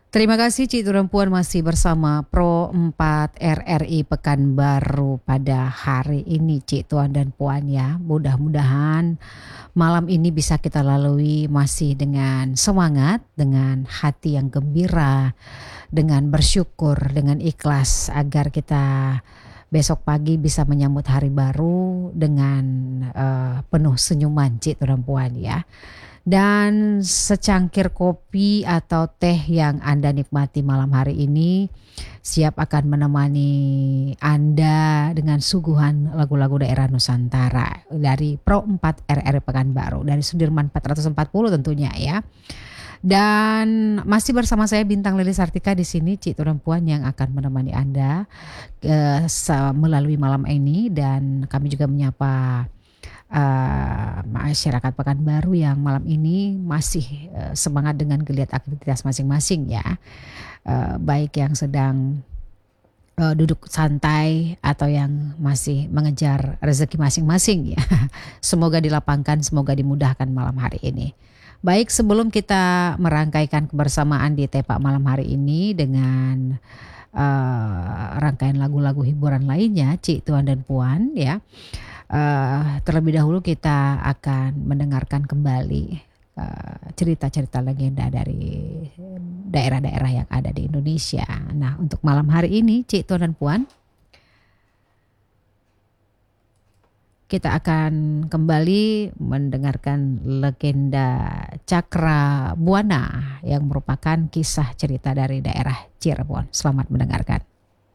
Terima kasih Cik Tuan Puan masih bersama Pro 4 RRI Pekanbaru pada hari ini Cik Tuan dan Puan ya. Mudah-mudahan malam ini bisa kita lalui masih dengan semangat, dengan hati yang gembira, dengan bersyukur, dengan ikhlas agar kita besok pagi bisa menyambut hari baru dengan penuh senyuman Cik Tuan dan Puan ya. Dan secangkir kopi atau teh yang Anda nikmati malam hari ini siap akan menemani Anda dengan suguhan lagu-lagu daerah Nusantara dari Pro 4 RRI Pekanbaru dari Sudirman 440 tentunya ya. Dan masih bersama saya Bintang Lili Sartika di sini Cik Tuan Puan yang akan menemani Anda melalui malam ini, dan kami juga menyapa masyarakat Pekanbaru yang malam ini masih semangat dengan geliat aktivitas masing-masing ya, baik yang sedang duduk santai atau yang masih mengejar rezeki masing-masing ya. Semoga dilapangkan, semoga dimudahkan malam hari ini. Baik, sebelum kita merangkaikan kebersamaan di Tepak malam hari ini dengan rangkaian lagu-lagu hiburan lainnya Cik Tuan dan Puan ya, terlebih dahulu kita akan mendengarkan kembali cerita-cerita legenda dari daerah-daerah yang ada di Indonesia. Nah, untuk malam hari ini Cik Tuan dan Puan, kita akan kembali mendengarkan legenda Cakra Buana yang merupakan kisah cerita dari daerah Cirebon. Selamat mendengarkan.